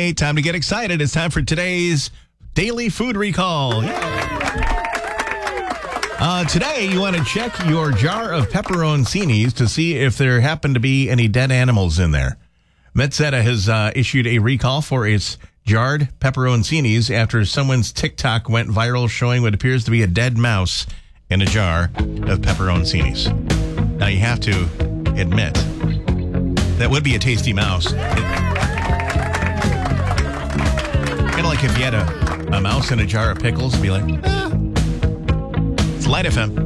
Friday. Time to get excited. It's time for today's Daily Food Recall. Today, you want to check your jar of pepperoncinis to see if there happen to be any dead animals in there. Metzetta has issued a recall for its jarred pepperoncinis after someone's TikTok went viral showing what appears to be a dead mouse in a jar of pepperoncinis. Now, you have to admit, that would be a tasty mouse. Kind of like if you had a mouse in a jar of pickles, be like, it's Light FM.